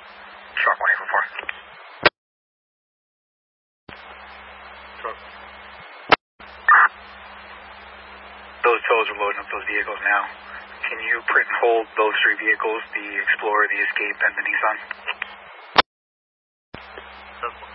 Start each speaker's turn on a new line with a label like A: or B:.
A: Truck 184. Truck. Those tows are loading up those vehicles now. Can you print and hold those three vehicles, the Explorer, the Escape, and the Nissan?